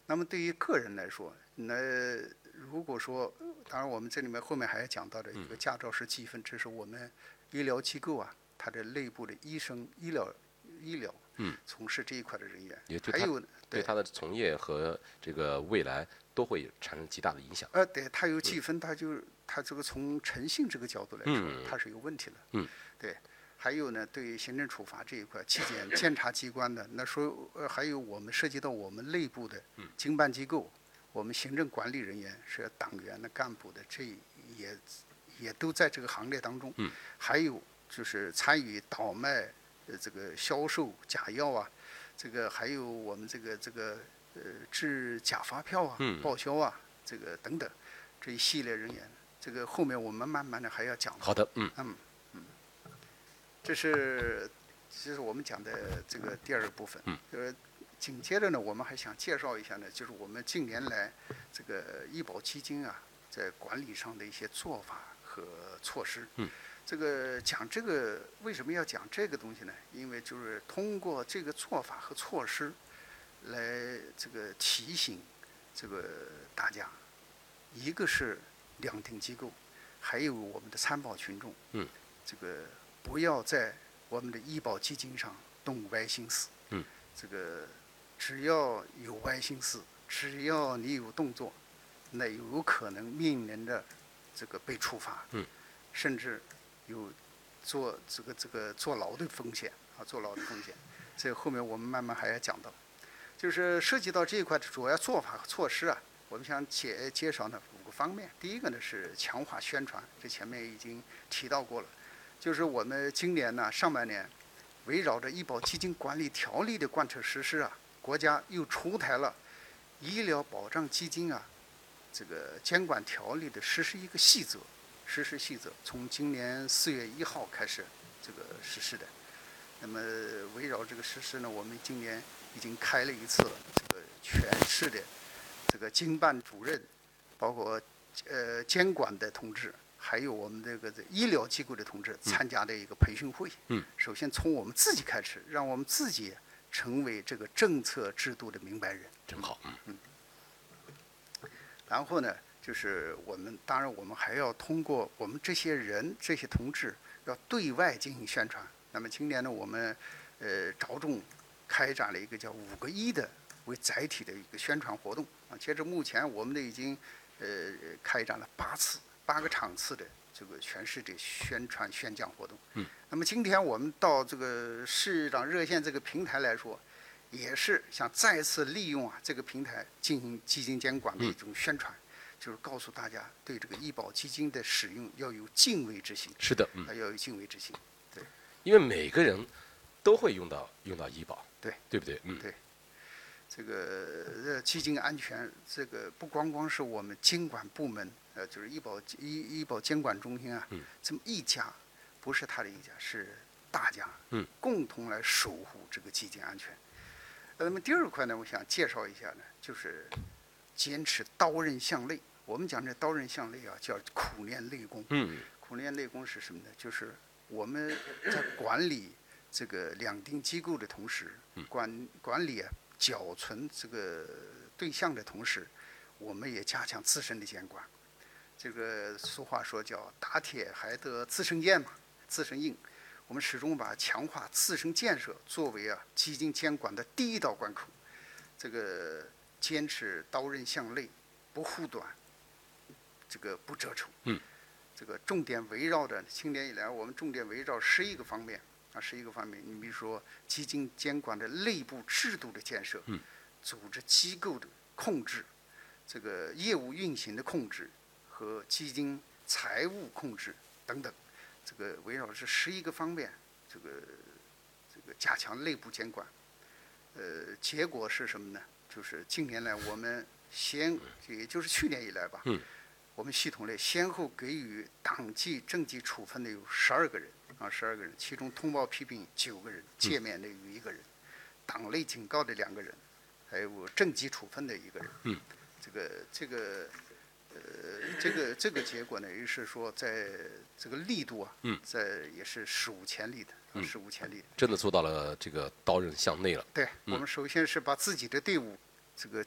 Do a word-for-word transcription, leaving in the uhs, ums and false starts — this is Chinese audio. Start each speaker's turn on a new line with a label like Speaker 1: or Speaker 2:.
Speaker 1: 那么对于个人来说，那如果说，当然我们这里面后面还要讲到的一个驾照是积分，这是我们医疗机构啊，它的内部的医生、医疗、医疗，
Speaker 2: 嗯，
Speaker 1: 从事这一块的人员，
Speaker 2: 也对
Speaker 1: 还有
Speaker 2: 对他的从业和这个未来都会产生极大的影响。
Speaker 1: 呃，对，它有积分，它就它这个从诚信这个角度来说，
Speaker 2: 嗯
Speaker 1: 它是有问题的。
Speaker 2: 嗯，
Speaker 1: 对。还有呢，对于行政处罚这一块，纪检监察机关的，那说呃，还有我们涉及到我们内部的经办机构，我们行政管理人员是党员的干部的，这也也都在这个行列当中。
Speaker 2: 嗯，
Speaker 1: 还有就是参与倒卖呃这个销售假药啊，这个还有我们这个这个呃制假发票啊、
Speaker 2: 嗯
Speaker 1: 报销啊，这个等等这一系列人员，这个后面我们慢慢的还要讲。
Speaker 2: 好的，嗯
Speaker 1: 嗯。这是，这是我们讲的这个第二个部分。
Speaker 2: 嗯。
Speaker 1: 呃，紧接着呢，我们还想介绍一下呢，就是我们近年来这个医保基金啊，在管理上的一些做法和措施。
Speaker 2: 嗯。
Speaker 1: 这个讲这个为什么要讲这个东西呢？因为就是通过这个做法和措施，来这个提醒这个大家，一个是量定机构，还有我们的参保群众。
Speaker 2: 嗯。
Speaker 1: 这个。不要在我们的医保基金上动歪心思。
Speaker 2: 嗯。
Speaker 1: 这个只要有歪心思，只要你有动作，那有可能面临着这个被处罚。
Speaker 2: 嗯。
Speaker 1: 甚至有坐这个这个坐牢的风险啊，坐牢的风险。这后面我们慢慢还要讲到，就是涉及到这一块的主要做法和措施啊，我们想介介绍呢五个方面。第一个呢是强化宣传，这前面已经提到过了。就是我们今年呢上半年，围绕着医保基金管理条例的贯彻实施啊，国家又出台了医疗保障基金啊这个监管条例的实施一个细则，实施细则从今年四月一号开始这个实施的。那么围绕这个实施呢，我们今年已经开了一次这个全市的这个经办主任，包括呃监管的同志。还有我们这个医疗机构的同志参加的一个培训会。
Speaker 2: 嗯。
Speaker 1: 首先从我们自己开始，让我们自己成为这个政策制度的明白人。
Speaker 2: 真好。
Speaker 1: 嗯。然后呢，就是我们当然我们还要通过我们这些人这些同志要对外进行宣传。那么今年呢，我们呃着重开展了一个叫“五个一”的为载体的一个宣传活动啊。截至目前，我们的已经呃开展了八次。八个场次的这个全市的宣传宣讲活动。
Speaker 2: 嗯。
Speaker 1: 那么今天我们到这个市长热线这个平台来说，也是想再次利用啊这个平台进行基金监管的一种宣传，嗯、就是告诉大家对这个医保基金的使用要有敬畏之心。
Speaker 2: 是的，嗯，
Speaker 1: 要有敬畏之心。对。
Speaker 2: 因为每个人都会用到用到医保。
Speaker 1: 对。
Speaker 2: 对不对？嗯。
Speaker 1: 对。这个呃基金安全，这个不光光是我们监管部门。呃，就是医保医医保监管中心啊，
Speaker 2: 嗯、
Speaker 1: 这么一家，不是他的一家，是大家，
Speaker 2: 嗯，
Speaker 1: 共同来守护这个基金安全。呃那么第二块呢，我想介绍一下呢，就是坚持刀刃向内。我们讲这刀刃向内啊，叫苦练内功。
Speaker 2: 嗯。
Speaker 1: 苦练内功是什么呢？就是我们在管理这个两定机构的同时，管管理啊缴存这个对象的同时，我们也加强自身的监管。这个俗话说叫打铁还得自身硬嘛，自身硬。我们始终把强化自身建设作为啊基金监管的第一道关口。这个坚持刀刃向内，不护短，这个不折筹。
Speaker 2: 嗯。
Speaker 1: 这个重点围绕着今年以来，我们重点围绕十一个方面啊，十一个方面。你比如说基金监管的内部制度的建设，
Speaker 2: 嗯，
Speaker 1: 组织机构的控制，这个业务运行的控制。和基金财务控制等等，这个围绕这十一个方面，这个这个加强内部监管。呃，结果是什么呢？就是近年来我们先，也就是去年以来吧，
Speaker 2: 嗯，
Speaker 1: 我们系统内先后给予党纪政纪处分的有十二个人啊，十二个人，其中通报批评九个人，诫勉的有一个人，党内警告的两个人，还有政纪处分的一个人。
Speaker 2: 嗯，
Speaker 1: 这个这个。呃，这个这个结果呢，也是说，在这个力度啊，
Speaker 2: 嗯，
Speaker 1: 在也是史无前例的，
Speaker 2: 嗯，
Speaker 1: 史无前例的，
Speaker 2: 真的做到了这个刀刃向内了。
Speaker 1: 对，我们首先是把自己的队伍这个